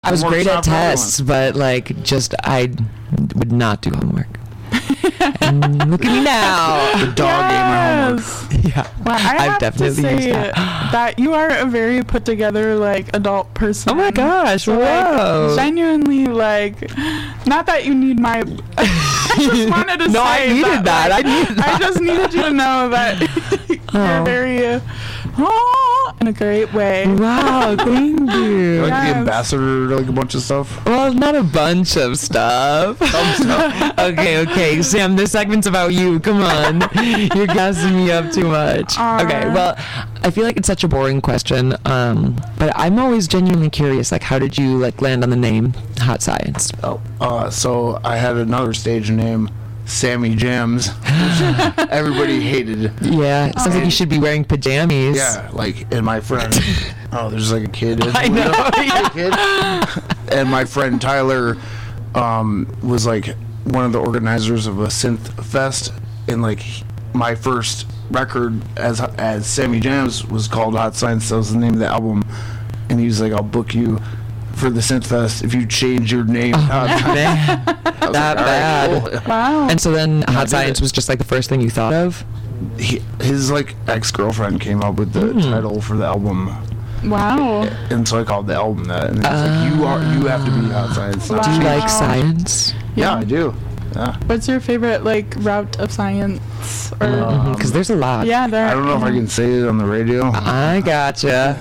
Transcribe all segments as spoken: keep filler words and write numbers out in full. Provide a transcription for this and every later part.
I was Homework's great at not for everyone. tests, but like just I would not do homework. And look at me now. The dog ate my homework. Yes. Yeah, Well, I I've have definitely to say used that. that you are a very put together like adult person. Oh my gosh! So, Whoa! like, genuinely, like, not that you need my. I just wanted to No, say I needed that. like, I needed that. I just needed you to know that you're Oh. very, uh, oh, in a great way. Wow! Thank You're you. like Yes. the ambassador to like a bunch of stuff. Well, not a bunch of stuff. okay, okay, Sam. This segment's about you. Come on, you're gassing me up too much. Aw. Okay, well, I feel like it's such a boring question, um, but I'm always genuinely curious. Like, how did you like land on the name Hot Science? Oh, uh, so I had another stage name, Sammy Jams, which everybody hated. Yeah, it sounds like you should be wearing pajamas. Yeah, like, and my friend, oh, there's like a kid. I know. A kid. And my friend Tyler um, was like one of the organizers of a synth fest, and like he- my first record as as Sammy Jams was called Hot Science. That was the name of the album, and he was like, "I'll book you for the synth fest if you change your name." to Hot Science." Man, I was that like, "All right, bad. cool." Wow. And so then Hot did Science it. was just like the first thing you thought of? He, his like ex-girlfriend came up with the Hmm. title for the album, Wow. and so I called the album that. And it's like, you are you have to be Hot Science. not Do you Wow. change." like science? Yeah, I do. Yeah. What's your favorite like route of science? Or Um, Because there's a lot. yeah, there. I don't know if I can say it on the radio. I gotcha.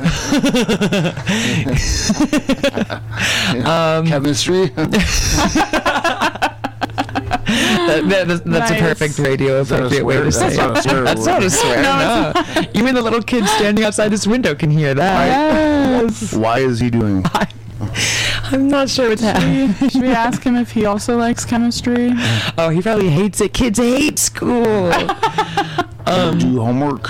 um, Chemistry. that, that- that's that's a Nice. perfect radio that a appropriate way swear? to say That's not a it. swear That's word. not a swear. No, No, even the little kid standing outside this window can hear that. Yes. Why is he doing? I'm not sure what's happening. Should we ask him if he also likes chemistry? Oh, he probably hates it. Kids hate school. Um, do homework.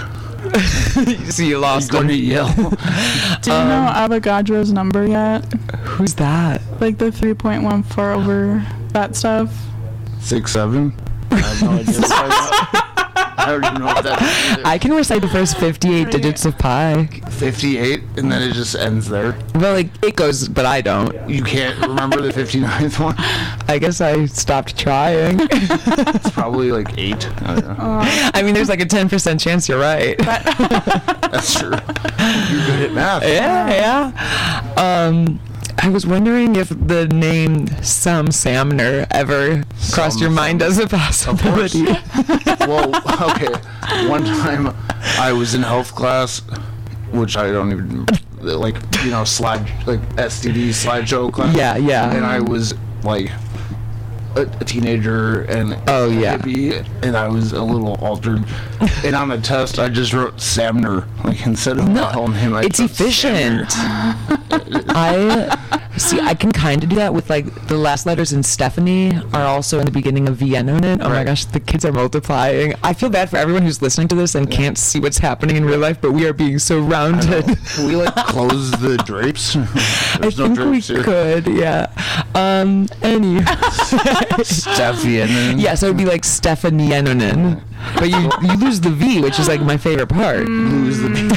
So you lost Going him. to yell. Do you know Avogadro's number yet? Who's that? Like the three point one four over that stuff? Six seven. I have no idea. what I I don't even know what that is. either. I can recite the first fifty-eight digits of pi. fifty-eight, and then it just ends there. Well, like, it goes, but I don't. You can't remember the fifty-ninth one? I guess I stopped trying. It's probably like eight. I don't know. I mean, there's like a ten percent chance you're right. That's true. You're good at math. Yeah, yeah. Um, I was wondering if the name Sam Samner ever crossed Sam your mind as a course. possibility. Well, okay. One time I was in health class, which I don't even, like, you know, slide, like, S T D slideshow class. Yeah, yeah. And I was, like, a, a teenager and Oh, yeah. hippie, and I was a little altered. And on the test, I just wrote Samner, like, instead of my whole name. I It's wrote efficient. Samner. I see. I can kind of do that with like the last letters in Stephanie are also in the beginning of Vienna. Oh my Right. gosh, the kids are multiplying. I feel bad for everyone who's listening to this and can't see what's happening in real life, but we are being so rounded. Can we, like, close the drapes? I There's no think we drapes here. could, yeah. Um, any. Steffi and then Yeah, so it'd be like Stephanie Enonen. But you you lose the V, which is like my favorite part. lose the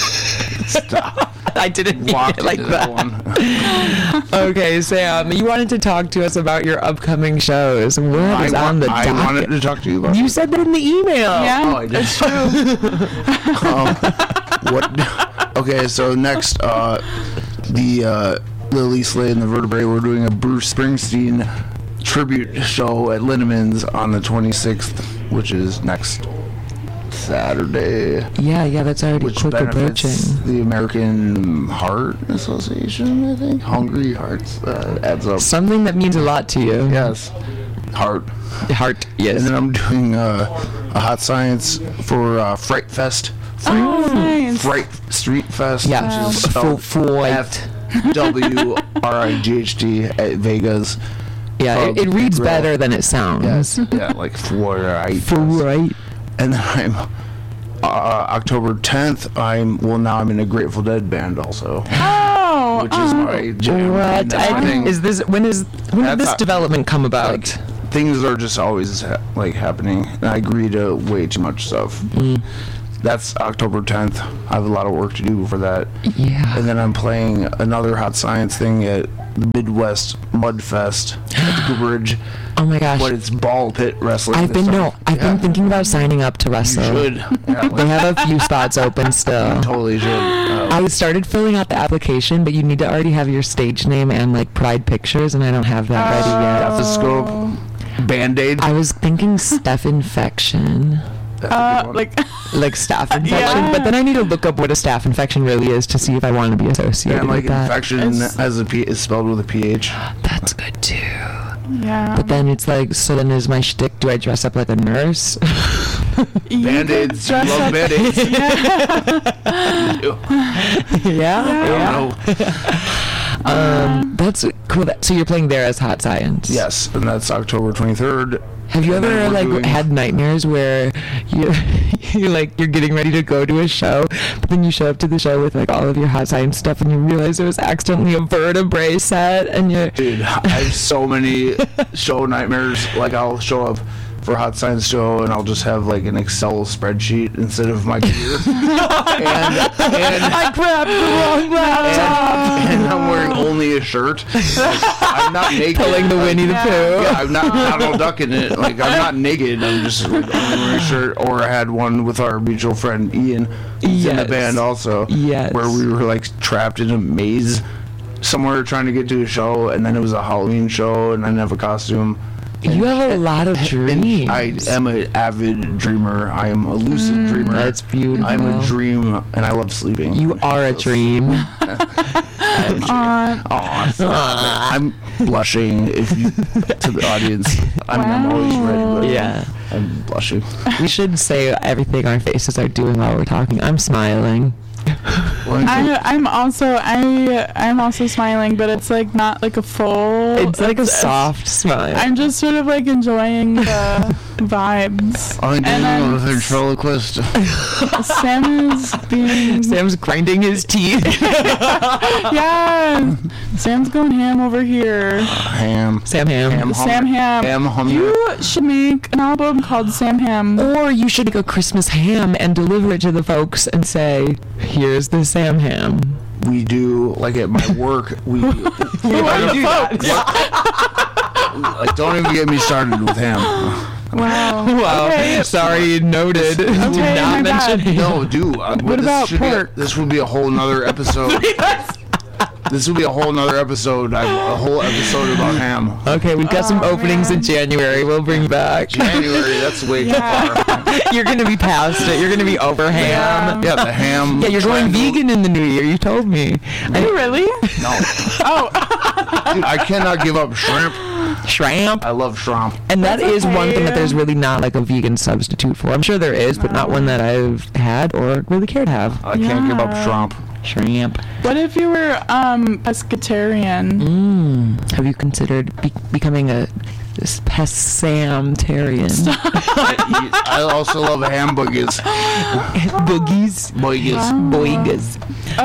Stop. I didn't mean Walked it like into that. one. Okay, Sam, you wanted to talk to us about your upcoming shows. What I is wa- on the I docket? wanted to talk to you about You it. said that in the email. Yeah, Oh, I did. it's true. um, what? Okay, so next, uh, the uh, Lily Slade and the Vertebrae, we're doing a Bruce Springsteen tribute show at Lindemans on the twenty-sixth, which is next Saturday, Yeah, yeah, that's already which quick benefits approaching. the American Heart Association, I think. Hungry Hearts, uh, adds up. Something that means a lot to you. Yes, Heart. Heart, yes. And then I'm doing uh, a hot science for uh, Fright Fest. Fright, Oh, nice. Fright Street Fest. Yeah, which is f- spelled Fright. F W R I G H T at Vegas. yeah, it, it Pub reads Grill. better than it sounds. Yes, yeah, like Fright. For right. And then I'm uh, October tenth. I'm well now. I'm in a Grateful Dead band also, Oh, which is oh. my jam. What? And that's I my thing. is this when is when did That's this not- development come about? Like, things are just always ha- like happening. And I agree to way too much stuff. that's October tenth. I have a lot of work to do for that. Yeah. And then I'm playing another Hot Science thing at the Midwest Mud Fest at the Cooperage. Oh my gosh. But it's ball pit wrestling. I've this been time. no, I've Yeah. been thinking about signing up to You wrestle. should. Yeah, They have a few spots open still. you totally should. Uh, I started filling out the application, but you need to already have your stage name and like Pride pictures, and I don't have that ready yet. Stethoscope, Band-Aid. I was thinking staph infection, That's a Uh, good one. like, like staph infection, Yeah. but then I need to look up what a staph infection really is to see if I want to be associated and like with that. infection It's- as a P is spelled with a P H. That's good too. yeah. But then it's like, so then is my shtick, do I dress up like a nurse? You could Band-Aids. dress Love up- Band-Aids. yeah, I yeah. don't know. Um, that's cool. That- So you're playing there as Hot Science. Yes, and that's October twenty-third. Have you And then ever we're like doing- had nightmares where you you like you're getting ready to go to a show, but then you show up to the show with like all of your Hot Science stuff, and you realize it was accidentally a vertebrae set, and you're Dude, I have so many show nightmares. Like, I'll show up for a Hot Science show, and I'll just have like an Excel spreadsheet instead of my gear. and, and, I grabbed the wrong laptop. and, and I'm wearing only a shirt. Like, I'm not naked. Pulling the Like, Winnie the Yeah. Pooh. Yeah, I'm not Donald Duck in it. Like, I'm not naked. I'm just like, only wearing a shirt. Or I had one with our mutual friend Ian, who's in the Yes. band also. Yes. Where we were like trapped in a maze somewhere trying to get to a show, and then it was a Halloween show, and I didn't have a costume. You have a lot of And dreams. I am an avid dreamer. I am a lucid dreamer. That's beautiful. I'm a dream, and I love sleeping. You are a dream. Uh, Aw, stop it. I'm blushing. If you to the audience, I mean, I'm always red, but Yeah. I'm blushing. We should say everything our faces are doing while we're talking. I'm smiling. I, I'm also I I'm also smiling, but it's like not like a full. It's like a it's- soft smile. I'm just sort of like enjoying the vibes. I'm And then a ventriloquist. Sam is being Sam's grinding his teeth. yeah. Sam's going ham over here. Ham. Sam Ham. Ham. Sam Ham. Ham hum- You should make an album called Sam Ham. Or you should make a Christmas ham and deliver it to the folks and say, here's the Sam Ham. We do, like at my work, we Who are the folks? like, don't even get me started with ham. Wow. Wow. Okay. Sorry, noted. Did Okay, not my mention bad. ham. No, dude. Uh, What this about should be a- pork? this would be a whole nother episode. This would be a whole nother episode. I, a whole episode about ham. Okay, we've got some Oh, openings in man. January. We'll bring back. January, that's way Yeah. too far. You're gonna be past it. You're gonna be over ham. Yeah, the ham. Yeah, you're going triangle- vegan in the new year. You told me. Are you really? No, Oh. dude, I cannot give up shrimp. Shrimp. I love shrimp. And that That's is one thing that okay. there's really not like a vegan substitute for. I'm sure there is, but not one that I've had or really care to have. I can't give up Yeah. shrimp. Shrimp. What if you were um pescatarian? Mm. Have you considered be- becoming a pessamtarian? I, eat, I also love ham boogies. Boogies. Boogies. Boigas.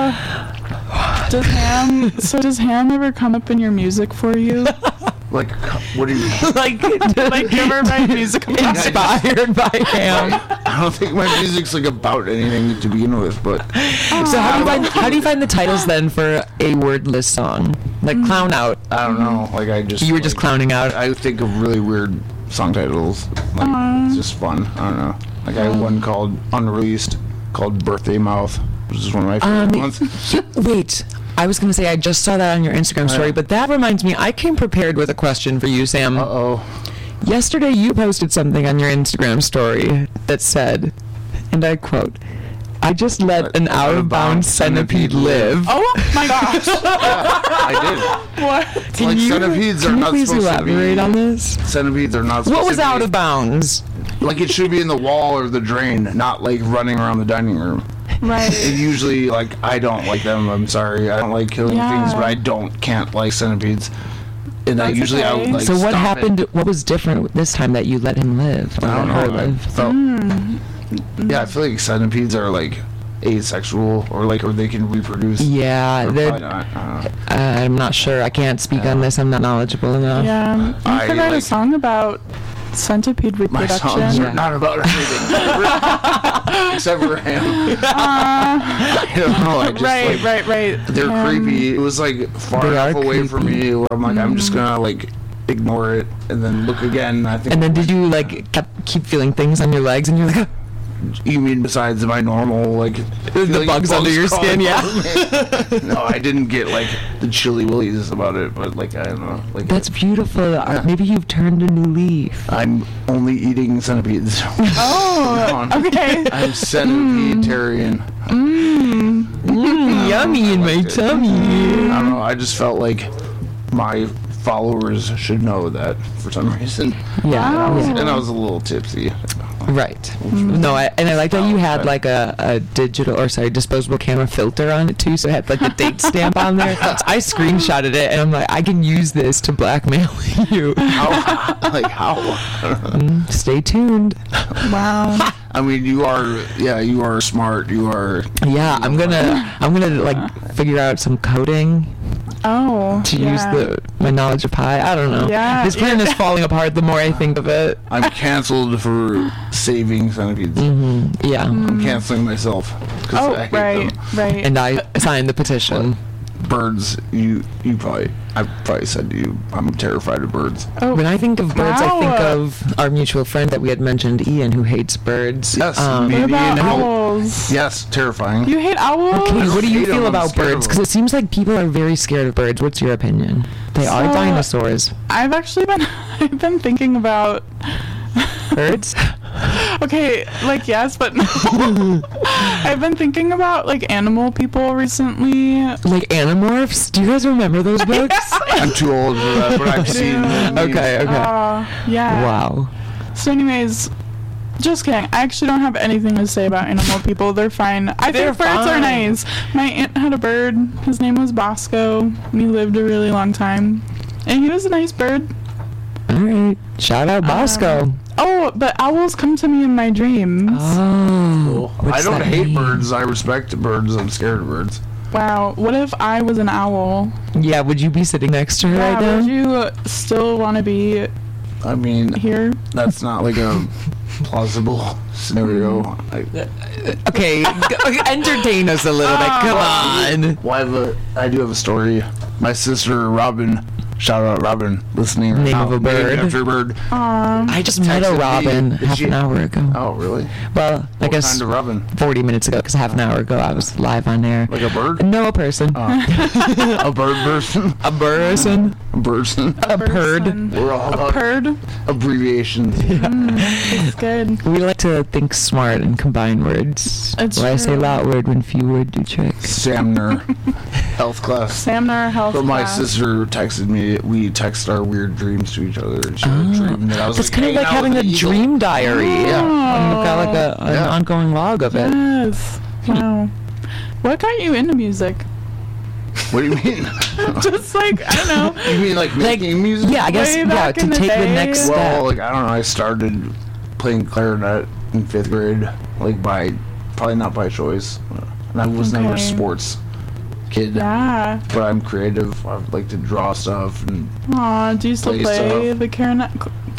Does ham so does ham ever come up in your music for you? Like, what do you? like, Like you ever write music about it? inspired by ham. I don't think my music's like about anything to begin with, but So how do you find how do you find the titles then for a wordless song? Like Clown Out. I don't know. Like, I just You were just like, clowning out. I think of really weird song titles. Like, it's just fun. I don't know. Like, I had one called unreleased called Birthday Mouth, which is one of my favorite Um, ones. Wait, I was gonna say I just saw that on your Instagram story, yeah. but that reminds me, I came prepared with a question for you, Sam. Uh oh. Yesterday you posted something on your Instagram story that said, and I quote, "I just let an out-of-bounds centipede live." Oh my gosh. I did. What? Can like, you, centipedes can are you not please supposed to elaborate be- on this? Centipedes are not supposed What was to be, out of bounds? like, it should be in the wall or the drain, not like running around the dining room. And Right. usually, like, I don't like them. I'm sorry. I don't like killing Yeah. things, but I don't can't like centipedes. And I That's usually I would okay. like. So what stop it. happened? What was different this time that you let him live? Or I don't let her know. I live? felt, Hmm. yeah, I feel like centipedes are like asexual, or like, or they can reproduce. Yeah, Or they're- probably not. I don't know. uh, I'm not sure. I can't speak on this. I'm not knowledgeable enough. Yeah. You I could write a like- song about centipede My songs reproduction. are not about everything. Except for him. Uh, I don't know. I just, right, like, right, right. They're Um, creepy. It was like far They enough are away from creepy. me where I'm like, I'm just gonna like ignore it and then look again. I think. And then did you like kept, keep feeling things on your legs and you're like, You mean besides my normal like The feeling bugs under your crawling skin, yeah. over me? No, I didn't get like the chilly willies about it, but like I don't know. Like that's beautiful. Uh, Maybe you've turned a new leaf. I'm only eating centipedes. Oh, okay. I'm centipeditarian. Mm. Mm, yummy in my tummy. I don't know. I just felt like my followers should know that for some reason. Yeah. Wow. yeah. And I was a little tipsy. Right. No, I, and I like that you had like a, a digital or sorry disposable camera filter on it too, so it had like the date stamp on there. So I screenshotted it and I'm like, I can use this to blackmail you. How? Like how? Mm, stay tuned. Wow. I mean, you are. Yeah, you are smart. You are. Yeah, I'm gonna I'm gonna like figure out some coding Oh. to yeah. use the my knowledge of pi. I don't know. Yeah, This plan yeah. is falling apart the more I think of it. I'm canceled for saving centipedes. hmm Yeah. I'm canceling myself. 'cause Oh, I hate right, them. right. And I signed the petition. Birds. You. You probably. I probably said to you. I'm terrified of birds. oh, When I think of birds, I think Wow. of our mutual friend that we had mentioned, Ian, who hates birds. Yes, Um, me. what about Ian, how- owls? Yes, terrifying. You hate owls? Okay, what do you hate 'em, feel I'm about scared of birds? Because 'em. it seems like people are very scared of birds. What's your opinion? They are So- dinosaurs. I've actually been I've been thinking about Birds? okay, like yes, but no. I've been thinking about like animal people recently. Like Animorphs? Do you guys remember those books? I'm too old for that, but I've seen. Yeah. the memes. Okay, okay. Uh, yeah. Wow. So anyways, just kidding. I actually don't have anything to say about animal people. They're fine. I They're think birds are fine. nice. My aunt had a bird. His name was Bosco. He lived a really long time. And he was a nice bird. All right. Shout out Bosco. Um, oh, but owls come to me in my dreams. oh. I what's don't that hate mean? birds. I respect birds. I'm scared of birds. Wow. What if I was an owl? Yeah, would you be sitting next to her Yeah, right now? would you uh, still want to be I mean, here? that's not like a plausible scenario. I, Okay, g- entertain us a little bit. Come on. well, I, have a, I do have a story. My sister Robin, shout out Robin, listening right Name now, of a named bird. after a bird. Um, I just met Texted a me. robin Did half she- an hour ago. Oh, really? Well, I What guess kind of robin? forty minutes ago, because half an hour ago I was live on air. Like a bird? No, a person. Oh. A bird person? A person. A person? A bird. person. We're all A about bird. abbreviations. It's good. We like to think smart and combine words. It's Why I say true. lot word when few word do tricks. Samner, health class. Samner health But my class. sister texted me. We text our weird dreams to each other. And she had a dream that I was It's like, kind of hanging like out having with a an eagle. dream diary. Yeah. And you've got like a, an Yeah. ongoing log of it. Yes. Wow. What got you into music? What do you mean? Just like I don't know. You mean like Like, making music? yeah, I guess, Way yeah, back to in the take the day. next Well, step. like I don't know. I started playing clarinet in fifth grade, like by probably not by choice. And I was never a Okay. sports kid. Yeah. But I'm creative. I like to draw stuff and Aw, do you still Play play stuff. the clarinet?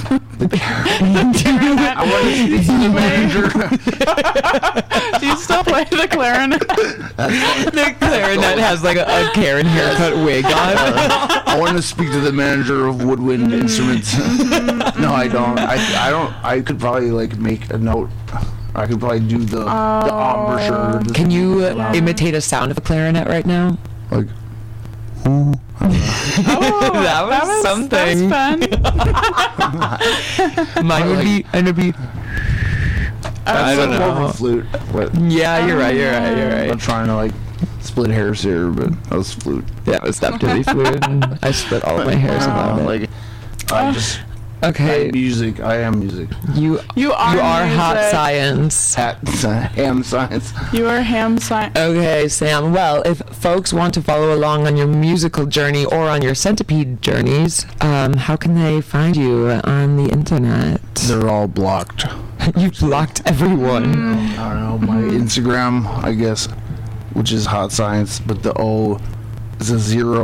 I want to speak to the manager. Do you still play the clarinet? The clarinet has like a, a Karen haircut wig on. I want to speak to the manager of woodwind instruments. No, I don't. I, I don't. I could probably like make a note. I could probably do the the embouchure. the- Can you uh, Yeah. imitate a sound of a clarinet right now? like? Oh, That was something. That's fun. Mine would be, and it'd be. I don't That's more of know. a flute. But Yeah, you're right. You're right. You're I'm right. trying to like split hairs here, but that was flute. That was definitely fluid. and I split all of my hairs Uh, about it. like I just Okay, I, music. I am music. you You are. you are hot music. science. Hat ham science. You are ham science. Okay, Sam. Well, if folks want to follow along on your musical journey or on your centipede journeys, um, how can they find you on the internet? They're all blocked. You've blocked everyone. I don't know, my Instagram, I guess, which is hot science, but the O is a zero.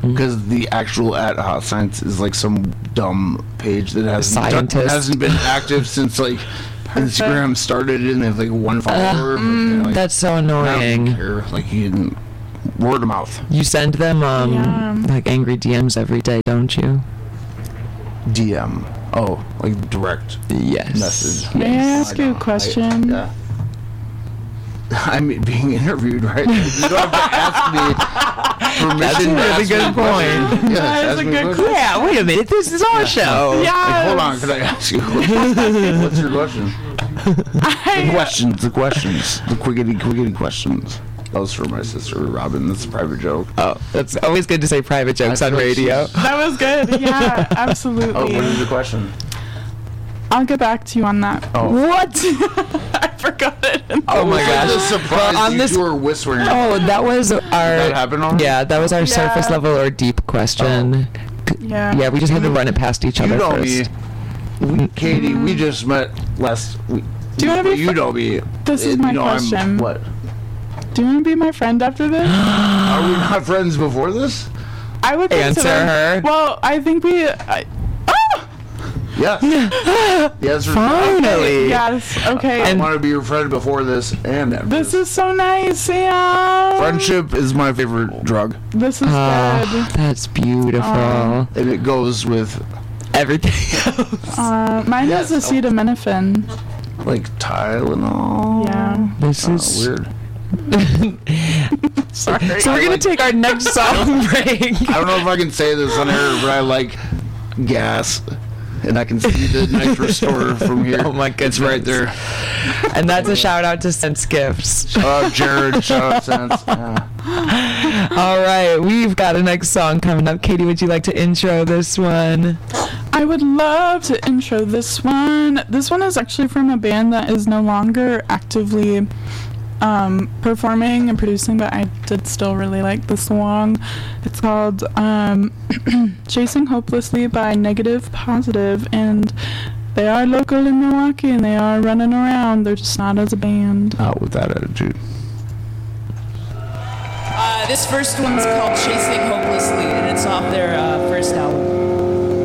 because the actual at Hot Science is like some dumb page that hasn't done, Scientist. hasn't been active since like Instagram started, and they have like one follower. but they're, like, That's so I don't annoying. care. Like you didn't word of mouth. You send them um Yeah. like angry D Ms every day, don't you? D M. Oh, like direct Yes. message. May I Yes. ask you a I- question? yeah. I'm being interviewed, right? You don't have to ask me permission. That's a to really ask good me a question. point. Yes, That is ask a me good question. Yeah, wait a minute. This is our show. Yeah. Like, hold on, can I ask you a question? What's your question? The I, questions, the questions, the quickity, quickity questions. That was for my sister, Robin. That's a private joke. Oh, that's always good to say private jokes I on thought she- radio. that was good. Yeah, absolutely. Oh, what is the question? I'll get back to you on that. Oh. What? I forgot it. Oh my I gosh. was surprised Well, on you this- two were whispering. Oh, that was our. that happen already? Yeah, that was our Yeah. surface level or deep question. Yeah. Yeah, we just had to run it past each You other know first. me. We, Katie, we just met last week. Do you wanna be You fr- know me. This is And my you know I'm- question. what? Do you want to be my friend after this? Are we not friends before this? I would Answer consider- her. Well, I think we. I, ah! Yes. yes. or- Finally. Yes. Okay. I And- want to be your friend before this and after This this. is so nice, Sam. Friendship is my favorite drug, This is Oh, good. that's beautiful. Aw. and it goes with Everything else. Uh, mine Yes. is acetaminophen. like Tylenol. Yeah. This Oh, is weird. Sorry. So we're gonna take our next song break. I don't know if I can say this on air, but I like gas, and I can see the nitrous store from here. Oh my It's right there. And that's a shout out to Sense Gifts. Shout out Jared. Shout out Sense. Yeah. All right, we've got a next song coming up. Katie, would you like to intro this one? I would love to intro this one. This one is actually from a band that is no longer actively um, performing and producing, but I did still really like the song. It's called um, Chasing Hopelessly by Negative Positive, and they are local in Milwaukee, and they are running around. They're just not as a band. Out with that attitude. Uh, this first one's called Chasing Hopelessly, and it's off their uh, first album.